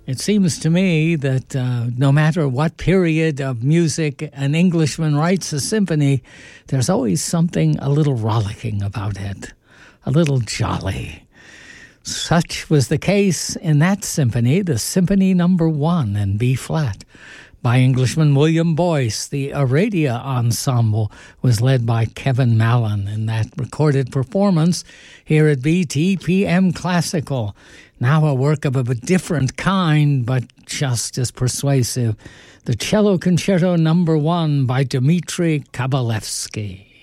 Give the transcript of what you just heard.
It seems to me that no matter what period of music an Englishman writes a symphony, there's always something a little rollicking about it, a little jolly. Such was the case in that symphony, the Symphony No. 1 in B-flat. By Englishman William Boyce, the Aradia Ensemble was led by Kevin Mallon in that recorded performance here at BTPM Classical. Now a work of a different kind, but just as persuasive. The Cello Concerto No. 1 by Dmitri Kabalevsky.